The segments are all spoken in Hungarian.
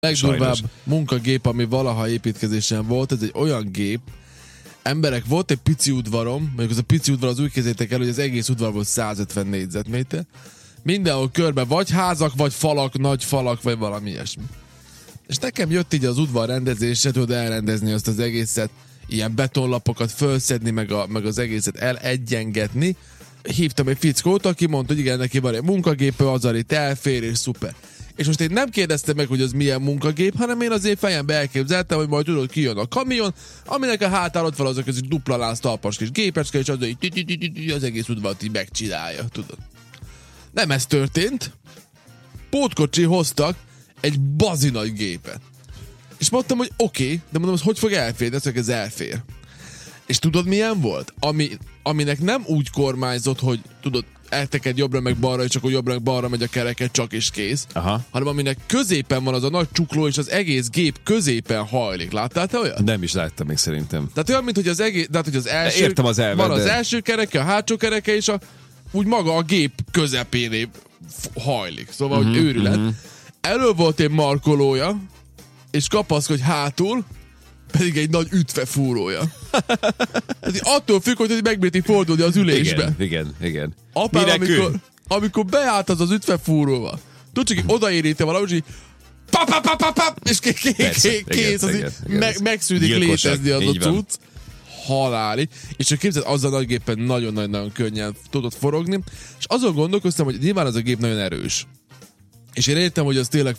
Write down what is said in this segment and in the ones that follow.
Legdurvább munkagép, ami valaha építkezésen volt, ez egy olyan gép, emberek, volt egy pici udvarom, mondjuk az a pici udvar, az úgy képzeljétek el, hogy az egész udvar volt 150 négyzetméter. Mindenhol körbe vagy házak, vagy falak, nagy falak, vagy valami ilyesmi. És nekem jött így az udvar rendezésre, tudod elrendezni azt az egészet, ilyen betonlapokat fölszedni, meg az egészet elegyengetni. Hívtam egy fickót, aki mondta, hogy igen, neki van egy munkagépe, az itt elfér, és szuper. És most én nem kérdeztem meg, hogy az milyen munkagép, hanem én az én fejembe elképzeltem, hogy majd tudod, kijön a kamion, aminek a hátán ott van azok az dupla láz talpas kis gépecske, és az így az egész udvart így megcsinálja, tudod. Nem ez történt. Pótkocsi hoztak egy bazinagy gépet. És mondtam, hogy oké, de mondom, hogy fog elférni, ez elfér. És tudod milyen volt? Aminek nem úgy kormányzott, hogy tudod, elteked jobbra meg balra, és akkor jobbra meg balra megy a kereket, csak és kész. Aha. Hanem aminek középen van az a nagy csukló, és az egész gép középen hajlik. Láttál te olyat? Nem is láttam még szerintem. Tehát olyan, mint hogy az egész, tehát, hogy az első, értem az elvet, van az első kereke, a hátsó kereke, és úgy maga a gép közepén hajlik. Szóval, hogy őrület. Elő volt egy markolója, és kapaszkodj hátul, pedig egy nagy ütvefúrója. Attól függ, hogy megbírti fordulni az ülésbe. Igen. Apám, amikor beállt az ütvefúróval, tudod, csak odaérinte valahogy, így és kész, megszűnik létezni az a cucc. Haláli. És csak képzeld, azzal a nagy gépen nagyon-nagyon könnyen tudod forogni. És azon gondolkoztam, hogy nyilván az a gép nagyon erős. És én értem, hogy az tényleg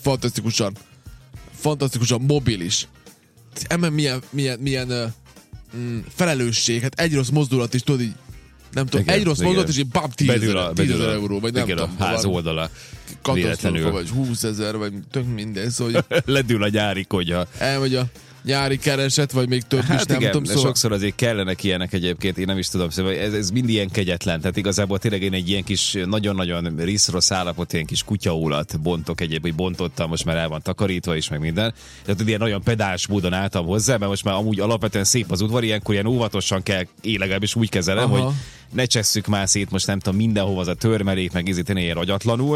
fantasztikusan mobilis. Ember milyen felelősség, hát egy rossz mozdulat is tudod így, nem tudom, egy rossz mozdulat is így 10 000 euró, vagy nem tudom. A ház oldala. Katasztrófa, vagy 20 000, vagy tök minden, szóval ledül a nyári konyha. Elmegy a nyári kereset, vagy még több is, nem tudom. Szóval sokszor azért kellenek ilyenek egyébként, én nem is tudom, szóval ez mind ilyen kegyetlen, tehát igazából tényleg én egy ilyen kis nagyon-nagyon rossz állapot, ilyen kis kutyaólat bontok egyébként, bontottam, most már el van takarítva is, meg minden. Tehát ilyen nagyon pedáns módon álltam hozzá, mert most már amúgy alapvetően szép az udvar, ilyenkor ilyen óvatosan kell, én legalábbis úgy kezelem, hogy ne csesszük már szét most nem tudom mindenhova az a törmelék, meg ilyen agyatlanul.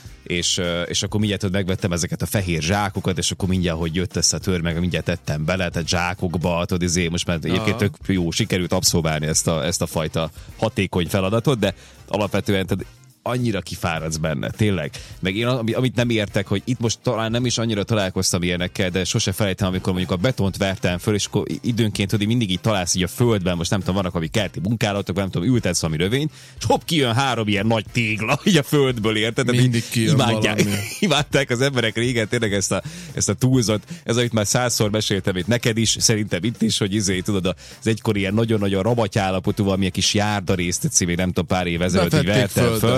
És akkor mindjárt megvettem ezeket a fehér zsákokat, és akkor mindjárt, hogy jött össze a tör, meg mindjárt tettem bele, tehát zsákokba, tudod, most már egyébként tök jó, sikerült abszolválni ezt a fajta hatékony feladatot, de alapvetően tehát annyira kifáradsz benne, tényleg. Meg én, amit nem értek, hogy itt most talán nem is annyira találkoztam ilyenekkel, de sose felejtem, amikor mondjuk a betont vertem föl, és akkor időnként tudod, mindig így találsz így a földben, most nem tudom, vannak valami kerti munkálatok, nem tudom, ültetsz valami rövényt, és hopp, kijön 3 ilyen nagy tégla így a földből, érted? Mindig kijön imádták az emberek régen tényleg ezt a túlzott, ez amit már 100-szor meséltem itt neked is, szerintem itt is, hogy tudod, az egykor ilyen nagyon-nagyon rabatyállapotú valami kis járdarészt, még nem tudom, pár év ezelőtt így vertem föl.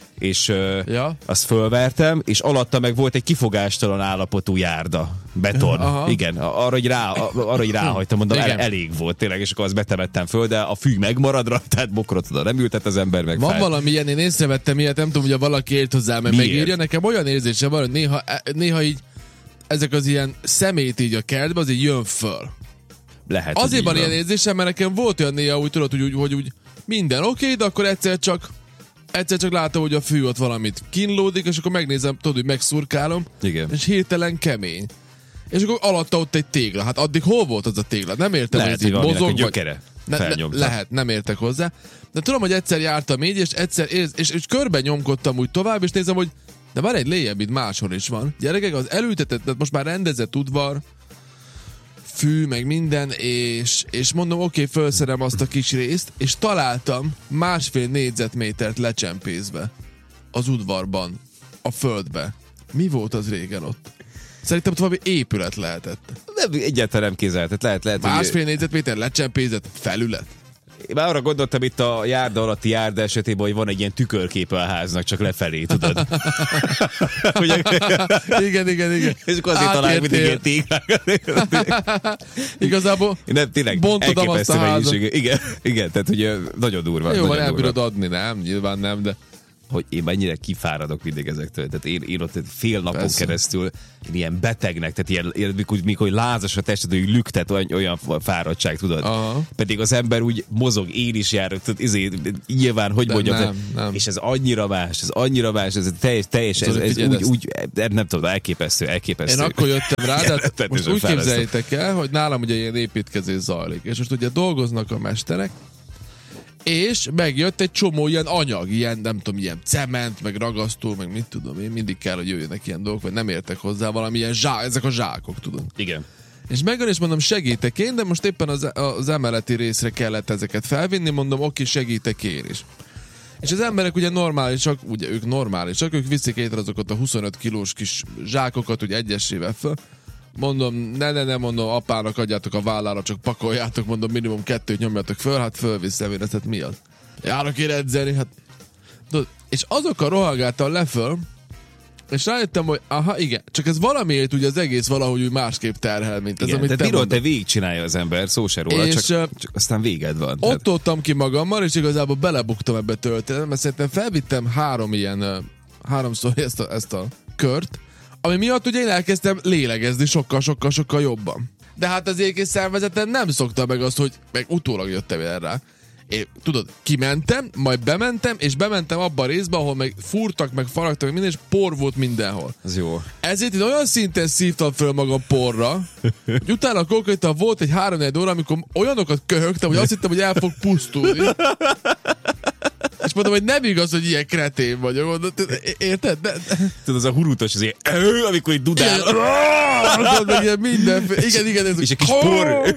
És azt fölvertem, és alatta meg volt egy kifogástalan állapotú járda, beton. Aha. Igen, arra így ráhagytam, mondom, elég volt tényleg, és akkor azt betemettem föl, de a fű megmaradra, tehát bokrot oda nem ültet az ember meg. Van valami ilyen, én észrevettem ilyet, nem tudom, hogy valaki ért hozzá, mert megírja, nekem olyan érzése van, hogy néha így ezek az ilyen szemét így a kertben, az így jön föl. Lehet, azért van ilyen érzésem, mert nekem volt olyan néha, úgy tudod, hogy úgy minden oké, de akkor egyszer csak látom, hogy a fű ott valamit kínlódik, és akkor megnézem, tudod, hogy megszurkálom, igen. És hirtelen kemény. És akkor alatta ott egy tégla. Hát addig hol volt az a tégla? Nem értem, lehet, hogy ez így mozog, gyökere. Lehet, nem értek hozzá. De tudom, hogy egyszer jártam így, és körben nyomkodtam úgy tovább, és nézem, hogy de van egy lejjebb, itt máshol is van. Gyerekek, az elültetett, most már rendezett udvar, fű, meg minden, és mondom, oké, felszerem azt a kis részt, és találtam 1,5 négyzetmétert lecsempészve az udvarban, a földbe. Mi volt az régen ott? Szerintem ott valami épület lehetett. Nem, egyáltalán nem kézzelhetett. Lehet, 1,5 négyzetméter lecsempészett felület. Én már arra gondoltam itt a járda alatti járda esetében, hogy van egy ilyen tükörképe a háznak, csak lefelé, tudod. Igen. És akkor azért találjuk mindig ilyen téglák. Igazából bontodom azt a házat. Igen, tehát ugye nagyon durva. Jó, van, elbírod adni, nem? Nyilván nem, de hogy én mennyire kifáradok mindig ezektől. Tehát én ott fél napon keresztül ilyen betegnek, tehát ilyen mikor lázas a tested, hogy lüktet, olyan fáradtság, tudod. Aha. Pedig az ember úgy mozog, én is járok, nyilván, hogy mondjam, nem. és ez annyira más, ez teljes, ez úgy, nem tudom, elképesztő. Én akkor jöttem rá, de most úgy képzeljétek el, hogy nálam ugye ilyen építkezés zajlik, és most ugye dolgoznak a mesterek, és megjött egy csomó ilyen anyag, ilyen, nem tudom, ilyen cement, meg ragasztó, meg mit tudom én, mindig kell, hogy jöjjenek ilyen dolgok, vagy nem értek hozzá, valamilyen ezek a zsákok, tudod. Igen. És megjön, és mondom, segítek én, de most éppen az emeleti részre kellett ezeket felvinni, mondom, oké, segítek én is. És az emberek ugye normálisak, ők viszik azokat a 25 kilós kis zsákokat, ugye egyesével föl. Mondom, ne, mondom, apának adjátok a vállára, csak pakoljátok, mondom, minimum 2 nyomjatok föl, hát fölviszem én ezt, hát mi az? Járok én edzeni, hát... És azokkal rohangáltam le föl, és rájöttem, hogy aha, igen, csak ez valamiért ugye az egész valahogy úgy másképp terhel, mint ez, amit te végigcsinálja az ember, szó se róla, csak aztán véged van. Ott toltam ki magammal, és igazából belebuktam ebbe történetbe, mert szerintem felvittem 3-szor ezt a kört, ami miatt ugye én elkezdtem lélegezni sokkal jobban. De hát az ékés szervezetem nem szokta meg azt, hogy meg utólag jöttem el rá. Én, tudod, kimentem, majd bementem abba a részbe, ahol meg fúrtak, meg faragtak, meg minden, és por volt mindenhol. Ez jó. Ezért itt olyan szinten szívtam föl magam porra, hogy utána konkrétan volt egy 3-4 óra, amikor olyanokat köhögtem, hogy azt hittem, hogy el fog pusztulni. És mondom, hogy nem igaz, hogy ilyen kretén vagyok. Érted? Tudod, az a hurutos, az ilyen, amikor így dudál. Igen, mindenféle. Igen, ez és egy kis por.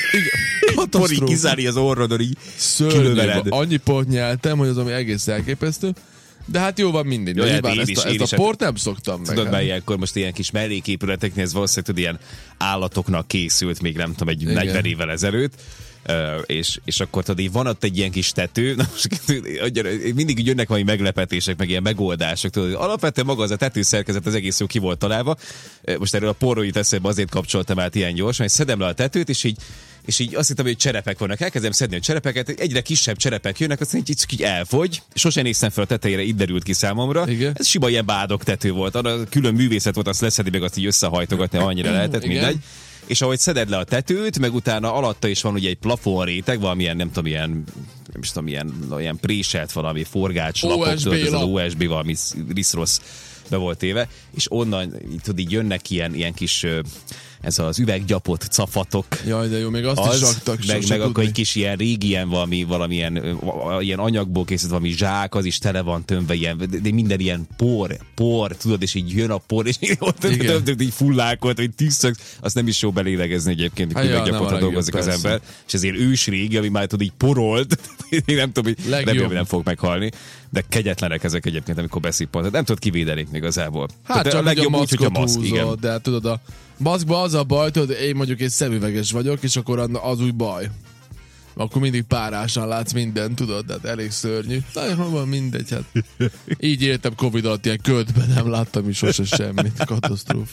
Por így kizárni az orrodon, így kilöveled. Annyi port nyeltem, hogy az ami egész elképesztő. De hát jó van mindig. Jó, hát ezt a port nem szoktam meg. Tudod, mert ilyenkor most ilyen kis melléképületeknél ez valószínűleg tud, ilyen állatoknak készült még nem tudom, egy 40 évvel ezelőtt. És akkor tudod, így van ott egy ilyen kis tető, na most mindig jönnek valami meglepetések, meg ilyen megoldások, tudod, alapvetően maga az a tetőszerkezet az egész jó ki volt találva. Most erről a porról jut eszembe, azért kapcsoltam át ilyen gyorsan, hogy szedem le a tetőt, és így azt hittem, hogy cserepek vannak. Elkezdem szedni a cserepeket, egyre kisebb cserepek jönnek, aztán így elfogy. Sosem néztem fel a tetejére, itt derült ki számomra. Igen. Ez sima ilyen bádok tető volt. Arra külön művészet volt, azt leszedi, meg azt így összehajtogatni, annyira lehetett, mindegy. És ahogy szeded le a tetőt, meg utána alatta is van ugye egy plafonréteg, valamilyen, nem tudom, ilyen préselt valami forgács lapok, ez az OSB valami riszrossz be volt éve, és onnan tudod, így jönnek ilyen kis ez az üveggyapott cafatok. Jaj, de jó, még azt is raktak. Meg akkor egy kis ilyen régi ilyen valamilyen ilyen anyagból készült valami zsák, az is tele van tömve, de minden ilyen por, tudod, és így jön a por, és így fullálkolt, hogy tűzszögsz, azt nem is jó belélegezni egyébként, hogy üveggyapotra dolgozik az ember, és ezért ősrégi, ami már tudod így porolt, én nem tudom, hogy remélem nem fog meghalni, de kegyetlenek ezek egyébként, amikor beszippant. Nem tudod kivédeni igazából. Hát csak a legjobb úgy, hogy a maszk, igen. De hát tudod, a maszkban az a baj, tudod, én mondjuk egy szemüveges vagyok, és akkor az úgy baj. Akkor mindig párásan látsz mindent, tudod, de hát elég szörnyű. Na, van mindegy, hát. Így éltem Covid alatt, ilyen ködben nem láttam is sose semmit. Katasztrófa.